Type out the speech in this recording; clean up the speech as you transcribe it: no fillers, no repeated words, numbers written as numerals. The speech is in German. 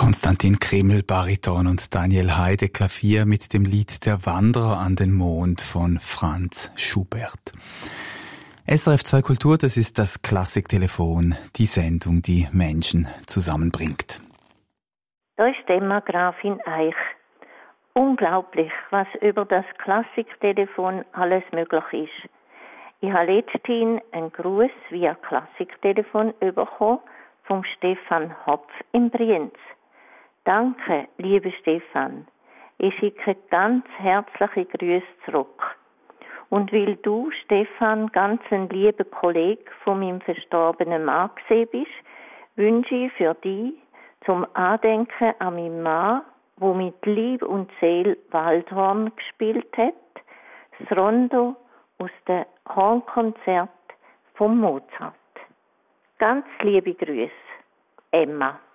Konstantin Krimmel, Bariton und Daniel Heide, Klavier mit dem Lied Der Wanderer an den Mond von Franz Schubert. SRF 2 Kultur, das ist das Klassiktelefon, die Sendung, die Menschen zusammenbringt. Da ist Emma Grafin Eich. Unglaublich, was über das Klassiktelefon alles möglich ist. Ich habe letztens einen Gruß via Klassiktelefon bekommen vom Stefan Hopf in Brienz. Danke, liebe Stefan. Ich schicke ganz herzliche Grüße zurück. Und weil du, Stefan, ganz ein lieber Kollege von meinem verstorbenen Mann gewesen bist, wünsche ich für dich zum Andenken an meinen Mann, der mit Liebe und Seele Waldhorn gespielt hat, das Rondo aus dem Hornkonzert von Mozart. Ganz liebe Grüße, Emma.